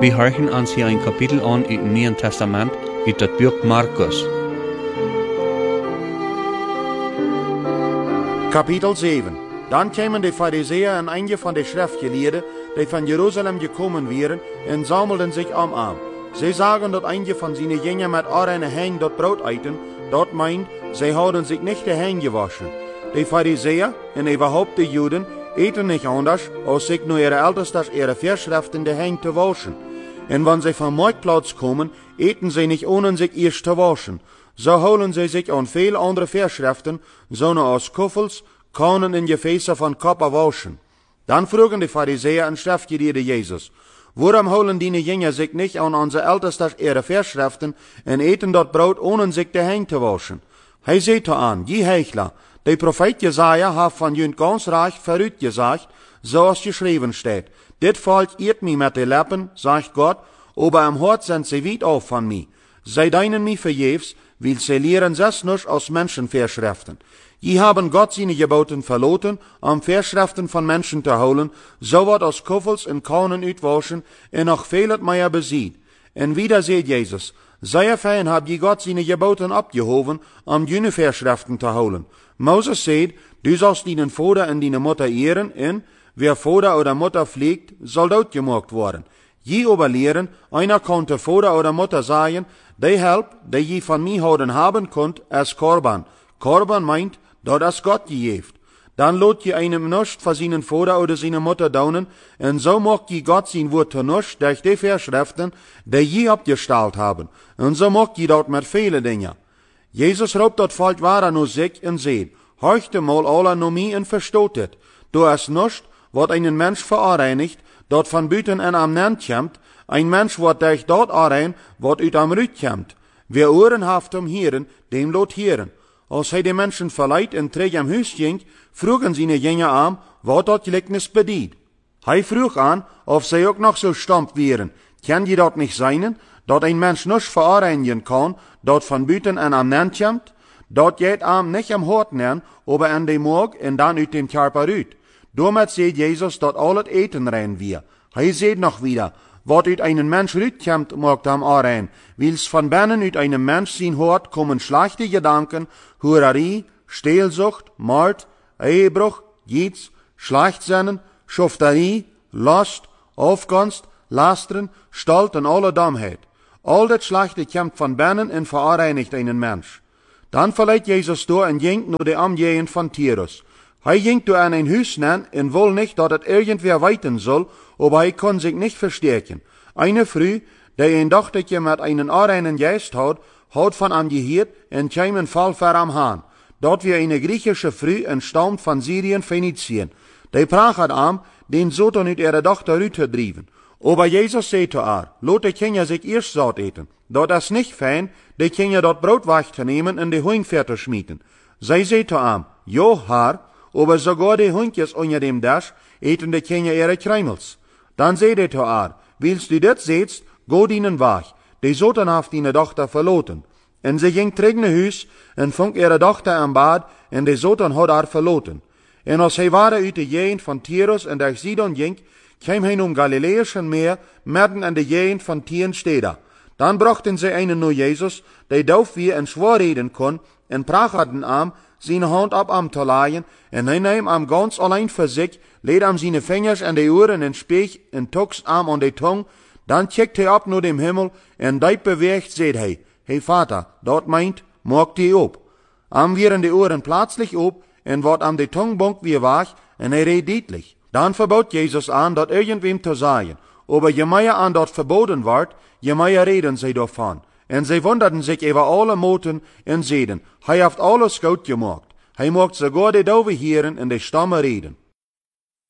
Wir hören uns hier ein Kapitel an im Neuen Testament, in das Buch Markus. Kapitel 7. Dann kamen die Pharisäer und einige von den Schriftgelehrten, die von Jerusalem gekommen wären, und sammelten sich am Arm. Sie sagen, dass einige von seinen Jüngern mit Areine Hängen dort Brot eiten, dort meint, sie haben sich nicht die Hände gewaschen. Die Pharisäer und überhaupt die Juden eten nicht anders, als sich nur ihre Ältesten ihre Vorschriften die Hände zu waschen. Und wenn sie vom Marktplatz kommen, eten sie nicht ohne sich erst zu waschen. So holen sie sich an viele andere Vorschriften, so als Kuffels, Kannen in Gefäße von Kopf waschen. Dann frugen die Pharisäer und Schriftgelehrte Jesus, warum holen die Jünger sich nicht an unsere Ältesten ihre Vorschriften und eten dort Brot, ohne sich die Hände zu waschen? Hij seht an, je Heuchler, der Prophet Jesaja hat von jünd ganz reich verrückt gesagt, so als geschrieben steht. Dit Volk irrt mich mit den Lippen, sagt Gott, aber am Hort sind sie weit auf von mir. Sie deinen mich verjefs, weil sie lehren das nicht aus Menschenvorschriften. Je haben Gott seine Geboten verloten, um Vorschriften von Menschen zu holen, so wird aus Kuffels und Kaunen uitwaschen, und noch vielet mehr besieht. Und wieder seht Jesus, sehr fein habt je Gott seine Geboten abgehoben, um jene Vorschriften zu holen. Moses sagt, du sollst deinen Vater und deine Mutter ehren, und wer Vater oder Mutter pflegt, soll dort gemacht werden. Je aber lehren, einer konnte Vater oder Mutter sagen, die Help, die je von mir haben könnt, als Korban. Korban meint, dort as Gott gejeft. Dann lot je einem nicht von seinen Vater oder seine Mutter daunen, und so macht je Gott sein Wort zu nicht durch die Vorschriften, die je abgestellt haben. Und so macht je dort mit viele Dinge. Jesus raubt dort Volk wahrer nur sich und seht, horchte mal alle nur mir und verstotet. Du hast nicht, wat einen Mensch verareinigt, dort von Büten en am Nend kommt, ein Mensch wird durch dort arein, wat ut am Rüt kommt. Wer Ohren haft Hieren, dem lot Hieren. Als hij de Menschen verleiht en träg am Hüs ging, frugen seine Jünger an, wat dort Gleichnis bedient. Hij frug an, ob sie auch noch so stammt wären. Kann je dort nicht sein, dort ein Mensch nicht verarbeiten kann, dort von Büten en am Nend kommt? Dort geht am nicht am Hort nern, aber an dem Morg en dann ut dem Körper rüt. Damit seht Jesus, dort alles eten rein wir. Hij seht noch wieder, wat uit einen Mensch rütkommt, mogt am arein. Wils von binnen uit einem Mensch sein Hort kommen schlechte Gedanken, Hurerie, Stehlsucht, Mord, Ehebruch, Gietz, Schleichtsinnen, Schufterie, Lust, Aufgunst, Lastern, Stolz und alle Dummheit. All das Schlechte kommt von binnen und verareinigt einen Mensch. Dann verleiht Jesus durch und jinkt nur die Umgehend von Tyrus. Hij jingt du an ein Hüs nen und will nicht, dass es irgendwer weiten soll, aber hij kann sich nicht verstärken. Eine Früh, der ein Dochterchen mit einem areinen Geist hat von am gehört und kam in Fall für am Hahn. Dort wie eine griechische Früh entstammt von Syrien, Phönizien. Die prachet am, den Sohn mit ihrer Tochter Rüte drieben. Aber Jesus sagt zu ihr, lot die Kinder sich erst satt eten. Dort ist nicht fein, die Kinder dort Brot wegzunehmen und die Huingfährte schmieden. Sie sagt zu ihm, jo, Herr, aber sogar die Hundjes unter dem Dasch eten die Kinder ihre Kremels. Dann seht ihr zu ihr, willst du das sehtst, go ihnen weg. Die Sohn haft ihre Tochter verloten. Und sie ging trägne Hüs und funk ihre Tochter am Bad, und die Sohn hat er verloten. Und als hij waren uit de Gegend von Tyrus und durch Sidon ging, kam hij um Galiläischen Meer, mitten in de Gegend von Tierensteda. Dann brachten sie einen nur Jesus, der dauf wie en schwor reden kon, und prachaten am, seine Hand ab am zu leihen, und hij nahm am ganz allein für sich, lädt am seine Fingers an die Ohren und Speech, und tuckst am an die Tung, dann checkt hij ab nur dem Himmel, und deit bewegt, seht hij, hey Vater, dort meint, mag die op. Am wären die Ohren plötzlich op, und wat am die Tungbunk wie wach, und hij redt deutlich. Dann verbot Jesus an, dort irgendwem zu sagen, aber je mehr an dort verboten ward, je mehr reden sie davon. Und sie wunderten sich über alle Moten und sehen, hij haft alles gut gemacht. Hij mocht sogar die Dove Hieren in die Stamme reden.